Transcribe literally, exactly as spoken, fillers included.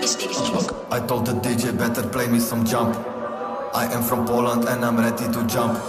I told the D J better play me some jump. I am from Poland and I'm ready to jump.